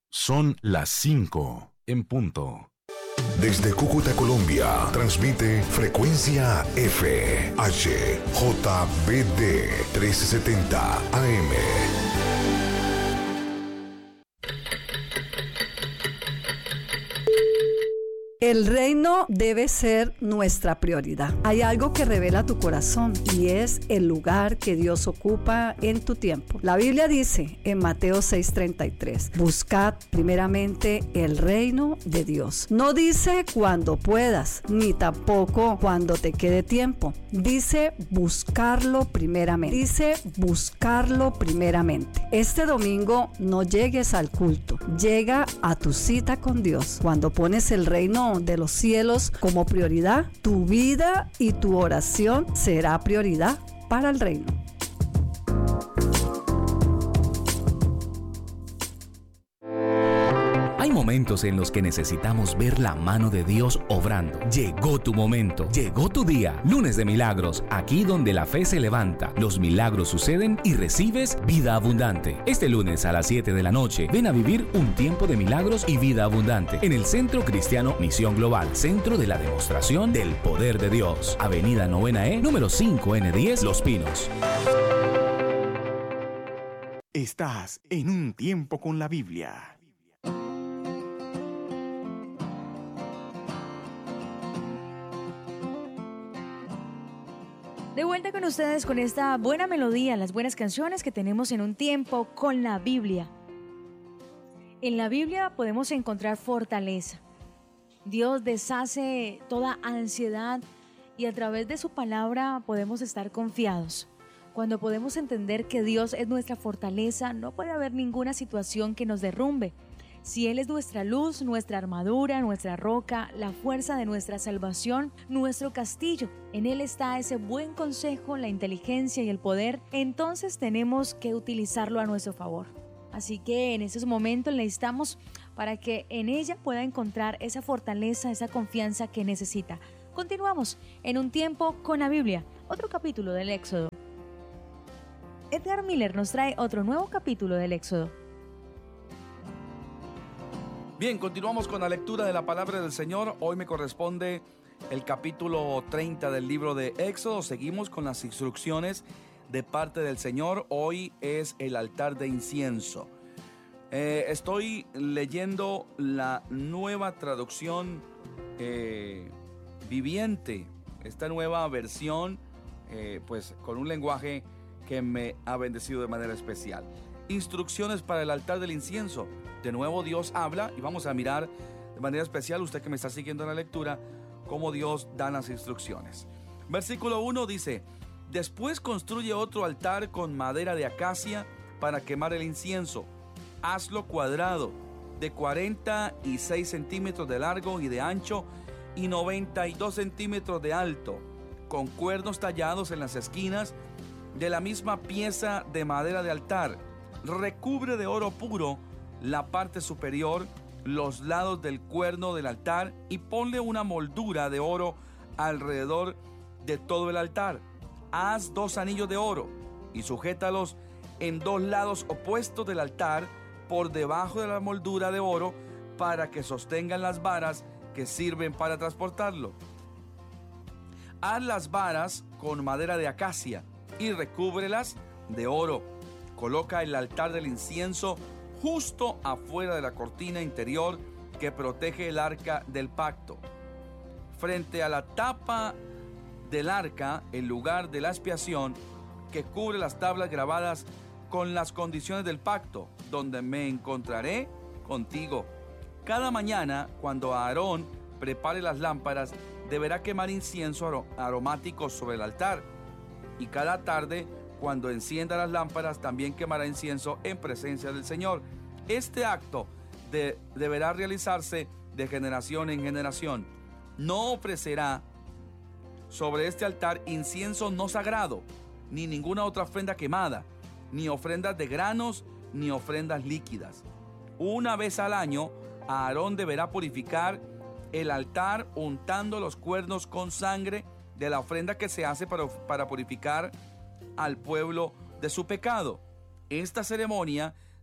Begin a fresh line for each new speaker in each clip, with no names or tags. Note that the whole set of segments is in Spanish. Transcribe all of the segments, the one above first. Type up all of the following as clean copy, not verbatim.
Son las 5 en punto.
Desde Cúcuta, Colombia, transmite Frecuencia F, HJBD 1370 AM.
El reino debe ser nuestra prioridad. Hay algo que revela tu corazón y es el lugar que Dios ocupa en tu tiempo. La Biblia dice en Mateo 6:33, buscad primeramente el reino de Dios. No dice cuando puedas, ni tampoco cuando te quede tiempo. Dice buscarlo primeramente. Este domingo no llegues al culto, llega a tu cita con Dios. Cuando pones el reino de los cielos como prioridad, tu vida y tu oración será prioridad para el reino.
Hay momentos en los que necesitamos ver la mano de Dios obrando. Llegó tu momento, llegó tu día. Lunes de Milagros, aquí donde la fe se levanta, los milagros suceden y recibes vida abundante. Este lunes a las 7 de la noche, ven a vivir un tiempo de milagros y vida abundante en el Centro Cristiano Misión Global, centro de la demostración del poder de Dios. Avenida 9E, número 5N10, Los Pinos.
Estás en un tiempo con la Biblia.
De vuelta con ustedes con esta buena melodía, las buenas canciones que tenemos en un tiempo con la Biblia. En la Biblia podemos encontrar fortaleza. Dios deshace toda ansiedad y a través de su palabra podemos estar confiados. Cuando podemos entender que Dios es nuestra fortaleza, no puede haber ninguna situación que nos derrumbe. Si Él es nuestra luz, nuestra armadura, nuestra roca, la fuerza de nuestra salvación, nuestro castillo, en Él está ese buen consejo, la inteligencia y el poder, entonces tenemos que utilizarlo a nuestro favor. Así que en esos momentos necesitamos para que en ella pueda encontrar esa fortaleza, esa confianza que necesita. Continuamos en un tiempo con la Biblia, otro capítulo del Éxodo. Edgar Miller nos trae otro nuevo capítulo del Éxodo.
Bien, continuamos con la lectura de la palabra del Señor. Hoy me corresponde el capítulo 30 del libro de Éxodo. Seguimos con las instrucciones de parte del Señor. Hoy es el altar de incienso. Estoy leyendo la nueva traducción viviente. Esta nueva versión, pues con un lenguaje que me ha bendecido de manera especial. Instrucciones para el altar del incienso. De nuevo Dios habla y vamos a mirar de manera especial, usted que me está siguiendo en la lectura, cómo Dios da las instrucciones. Versículo 1 dice: después construye otro altar con madera de acacia para quemar el incienso. Hazlo cuadrado, de 46 centímetros de largo y de ancho y 92 centímetros de alto, con cuernos tallados en las esquinas de la misma pieza de madera de altar. Recubre de oro puro la parte superior, los lados del cuerno del altar y ponle una moldura de oro alrededor de todo el altar. Haz 2 anillos de oro y sujétalos en 2 lados opuestos del altar por debajo de la moldura de oro para que sostengan las varas que sirven para transportarlo. Haz las varas con madera de acacia y recúbrelas de oro. Coloca el altar del incienso justo afuera de la cortina interior que protege el arca del pacto. Frente a la tapa del arca, el lugar de la expiación que cubre las tablas grabadas con las condiciones del pacto, donde me encontraré contigo. Cada mañana, cuando Aarón prepare las lámparas, deberá quemar incienso aromático sobre el altar. Y cada tarde, cuando encienda las lámparas, también quemará incienso en presencia del Señor. Este acto deberá realizarse de generación en generación. No ofrecerá sobre este altar incienso no sagrado, ni ninguna otra ofrenda quemada, ni ofrendas de granos, ni ofrendas líquidas. Una vez al año, Aarón deberá purificar el altar untando los cuernos con sangre de la ofrenda que se hace para purificar al pueblo de su pecado. Esta ceremonia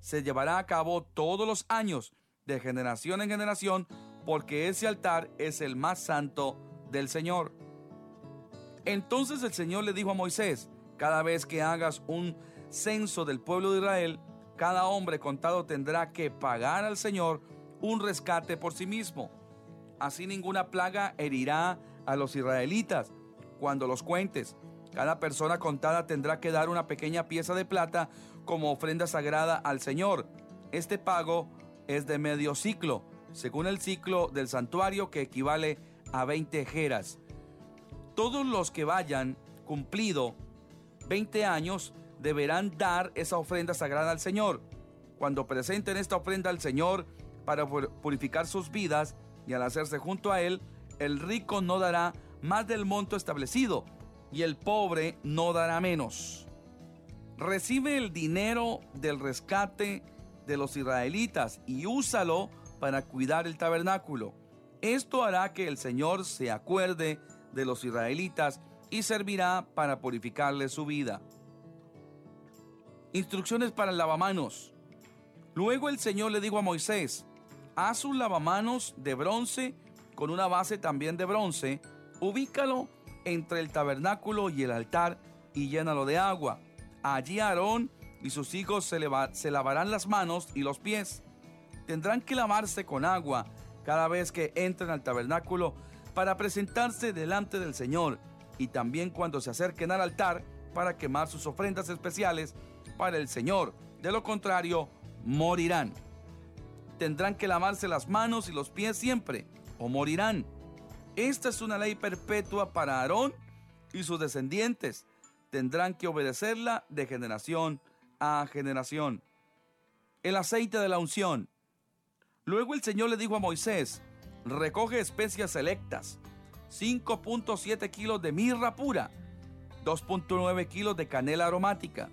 se llevará a cabo todos los años, de generación en generación, porque ese altar es el más santo del Señor. Entonces el Señor le dijo a Moisés: cada vez que hagas un censo del pueblo de Israel, cada hombre contado tendrá que pagar al Señor un rescate por sí mismo. Así ninguna plaga herirá a los israelitas cuando los cuentes. Cada persona contada tendrá que dar una pequeña pieza de plata como ofrenda sagrada al Señor. Este pago es de medio ciclo, según el ciclo del santuario, que equivale a 20 ejeras. Todos los que vayan cumplido 20 años deberán dar esa ofrenda sagrada al Señor. Cuando presenten esta ofrenda al Señor para purificar sus vidas, y al hacerse junto a Él, el rico no dará más del monto establecido, y el pobre no dará menos. Recibe el dinero del rescate de los israelitas y úsalo para cuidar el tabernáculo. Esto hará que el Señor se acuerde de los israelitas y servirá para purificarles su vida. Instrucciones para el lavamanos. Luego el Señor le dijo a Moisés: haz un lavamanos de bronce con una base también de bronce, ubícalo entre el tabernáculo y el altar y llénalo de agua. Allí Aarón y sus hijos se lavarán las manos y los pies. Tendrán que lavarse con agua cada vez que entren al tabernáculo para presentarse delante del Señor, y también cuando se acerquen al altar para quemar sus ofrendas especiales para el Señor. De lo contrario, morirán. Tendrán que lavarse las manos y los pies siempre, o morirán. Esta es una ley perpetua para Aarón y sus descendientes. Tendrán que obedecerla de generación a generación. El aceite de la unción. Luego el Señor le dijo a Moisés: recoge especias selectas, 5.7 kilos de mirra pura, 2.9 kilos de canela aromática,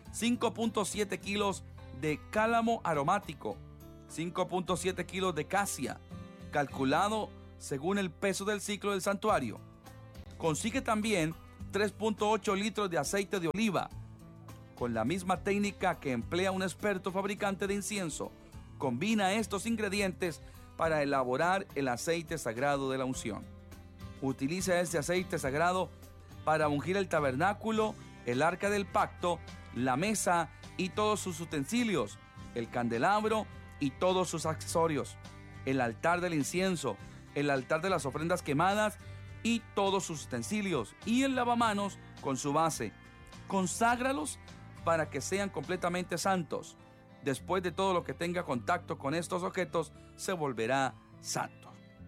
5.7 kilos de cálamo aromático, 5.7 kilos de casia, calculado según el peso del ciclo del santuario. Consigue también 3.8 litros de aceite de oliva. Con la misma técnica que emplea un experto fabricante de incienso, combina estos ingredientes para elaborar el aceite sagrado de la unción. Utiliza este aceite sagrado para ungir el tabernáculo, el arca del pacto, la mesa y todos sus utensilios, el candelabro y todos sus accesorios, el altar del incienso, el altar de las ofrendas quemadas y todos sus utensilios, y el lavamanos con su base. Conságralos para que sean completamente santos. Después de todo lo que tenga contacto con estos objetos, se volverá santo.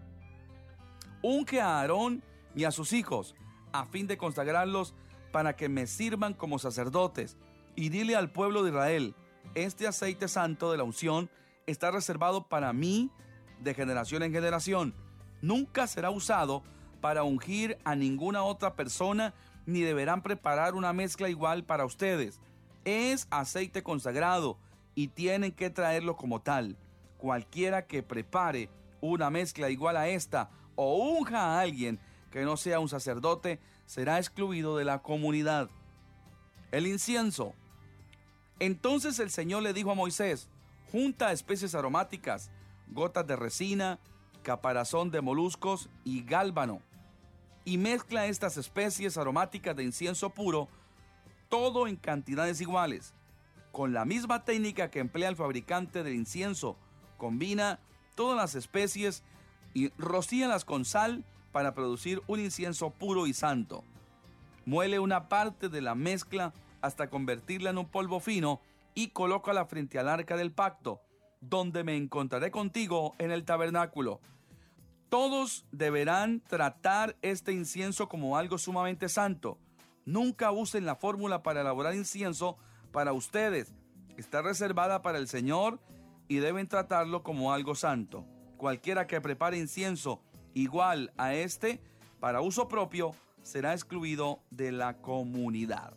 Unge a Aarón y a sus hijos, a fin de consagrarlos para que me sirvan como sacerdotes, y dile al pueblo de Israel: este aceite santo de la unción está reservado para mí de generación en generación. Nunca será usado para ungir a ninguna otra persona, ni deberán preparar una mezcla igual para ustedes. Es aceite consagrado y tienen que traerlo como tal. Cualquiera que prepare una mezcla igual a esta o unja a alguien que no sea un sacerdote será excluido de la comunidad. El incienso. Entonces el Señor le dijo a Moisés: junta especies aromáticas, gotas de resina, caparazón de moluscos y gálbano, y mezcla estas especies aromáticas de incienso puro, todo en cantidades iguales. Con la misma técnica que emplea el fabricante del incienso, combina todas las especies y rocíalas con sal para producir un incienso puro y santo. Muele una parte de la mezcla hasta convertirla en un polvo fino y colócala frente al arca del pacto, donde me encontraré contigo en el tabernáculo. Todos deberán tratar este incienso como algo sumamente santo. Nunca usen la fórmula para elaborar incienso para ustedes. Está reservada para el Señor y deben tratarlo como algo santo. Cualquiera que prepare incienso igual a este para uso propio será excluido de la comunidad.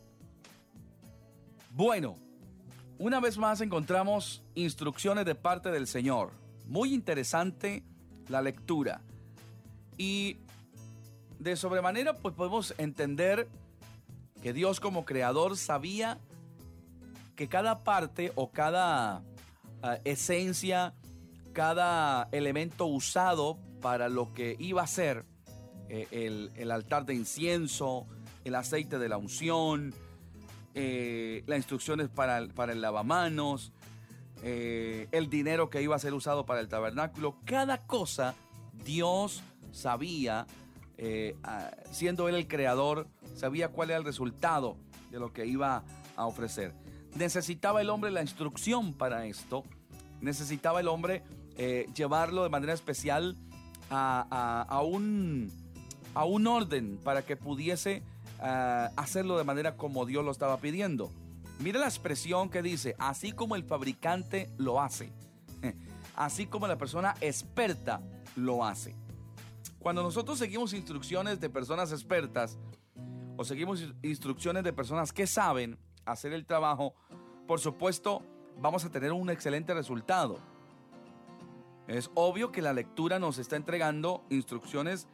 Bueno, una vez más encontramos instrucciones de parte del Señor. Muy interesante la lectura. Y de sobremanera pues podemos entender que Dios como creador sabía que cada parte o cada esencia, cada elemento usado para lo que iba a ser el altar de incienso, el aceite de la unción, las instrucciones para el lavamanos, el dinero que iba a ser usado para el tabernáculo. Cada cosa Dios sabía, siendo Él el creador, sabía cuál era el resultado de lo que iba a ofrecer. Necesitaba el hombre la instrucción para esto. Necesitaba el hombre llevarlo de manera especial a un orden para que pudiese hacerlo de manera como Dios lo estaba pidiendo. Mira la expresión que dice: así como el fabricante lo hace, así como la persona experta lo hace. Cuando nosotros seguimos instrucciones de personas expertas o seguimos instrucciones de personas que saben hacer el trabajo, por supuesto vamos a tener un excelente resultado. Es obvio que la lectura nos está entregando instrucciones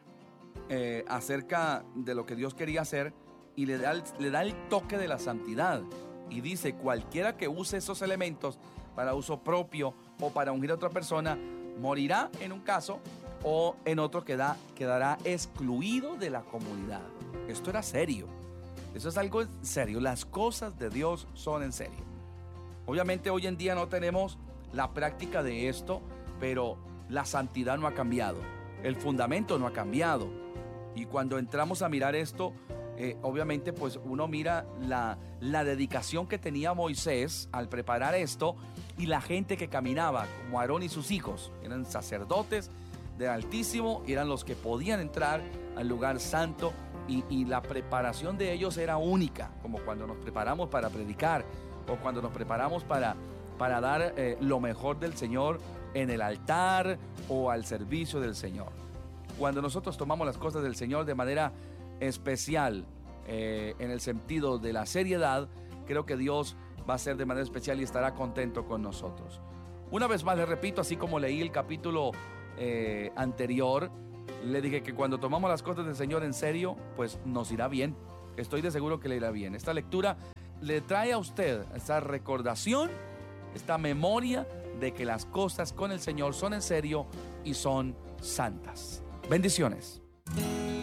acerca de lo que Dios quería hacer, y le da el toque de la santidad, y dice: cualquiera que use esos elementos para uso propio o para ungir a otra persona morirá en un caso, o en otro quedará excluido de la comunidad. Esto era serio. Eso es algo serio. Las cosas de Dios son en serio. Obviamente hoy en día no tenemos la práctica de esto, pero la santidad no ha cambiado. El fundamento no ha cambiado. Y cuando entramos a mirar esto, obviamente pues uno mira la dedicación que tenía Moisés al preparar esto, y la gente que caminaba, como Aarón y sus hijos. Eran sacerdotes del Altísimo, eran los que podían entrar al lugar santo, y la preparación de ellos era única, como cuando nos preparamos para predicar, o cuando nos preparamos para dar lo mejor del Señor en el altar o al servicio del Señor. Cuando nosotros tomamos las cosas del Señor de manera especial, en el sentido de la seriedad, creo que Dios va a ser de manera especial y estará contento con nosotros. Una vez más les repito, así como leí el capítulo anterior, le dije que cuando tomamos las cosas del Señor en serio, pues nos irá bien. Estoy de seguro que le irá bien. Esta lectura le trae a usted esta recordación, esta memoria de que las cosas con el Señor son en serio y son santas. Bendiciones.